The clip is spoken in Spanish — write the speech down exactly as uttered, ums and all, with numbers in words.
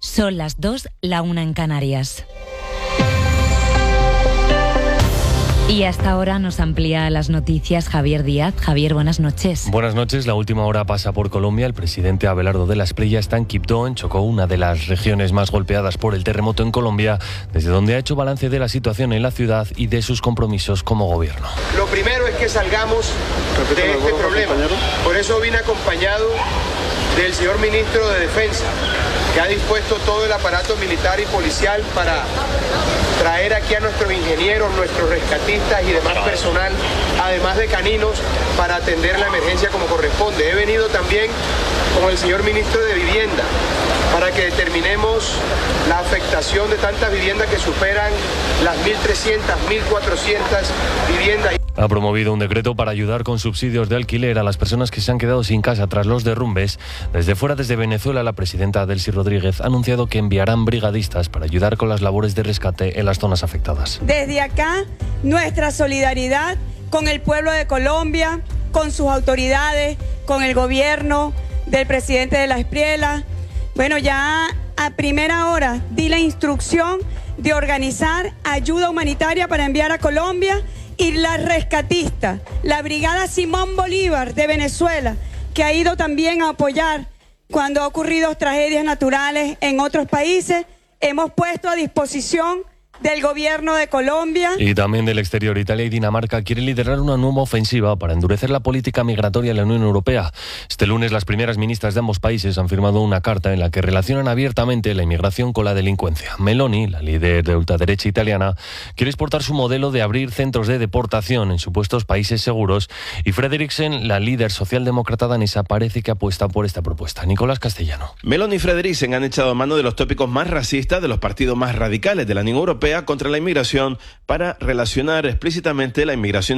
Son las dos, la una en Canarias. Y hasta ahora nos amplía las noticias Javier Díaz. Javier, buenas noches. Buenas noches. La última hora pasa por Colombia. El presidente Abelardo de la Espriella está en Quibdó, en Chocó, una de las regiones más golpeadas por el terremoto en Colombia, desde donde ha hecho balance de la situación en la ciudad y de sus compromisos como gobierno. Lo primero es que salgamos de este problema. Por eso vine acompañado del señor ministro de Defensa, que ha dispuesto todo el aparato militar y policial para traer aquí a nuestros ingenieros, nuestros rescatistas y demás personal, además de caninos, para atender la emergencia como corresponde. He venido también con el señor ministro de Vivienda para que determinemos la afectación de tantas viviendas que superan las mil trescientas, mil cuatrocientas viviendas. Ha promovido un decreto para ayudar con subsidios de alquiler a las personas que se han quedado sin casa tras los derrumbes. Desde fuera, desde Venezuela, la presidenta Delcy Rodríguez ha anunciado que enviarán brigadistas para ayudar con las labores de rescate en las zonas afectadas. Desde acá, nuestra solidaridad con el pueblo de Colombia, con sus autoridades, con el gobierno del presidente de la Espriella. Bueno, ya a primera hora di la instrucción de organizar ayuda humanitaria para enviar a Colombia. Y la rescatista, la Brigada Simón Bolívar de Venezuela, que ha ido también a apoyar cuando ha ocurrido tragedias naturales en otros países, hemos puesto a disposición del gobierno de Colombia. Y también del exterior. Italia y Dinamarca quieren liderar una nueva ofensiva para endurecer la política migratoria en la Unión Europea. Este lunes las primeras ministras de ambos países han firmado una carta en la que relacionan abiertamente la inmigración con la delincuencia. Meloni, la líder de ultraderecha italiana, quiere exportar su modelo de abrir centros de deportación en supuestos países seguros, y Frederiksen, la líder socialdemócrata danesa, parece que apuesta por esta propuesta. Nicolás Castellano. Meloni y Frederiksen han echado mano de los tópicos más racistas de los partidos más radicales de la Unión Europea contra la inmigración para relacionar explícitamente la inmigración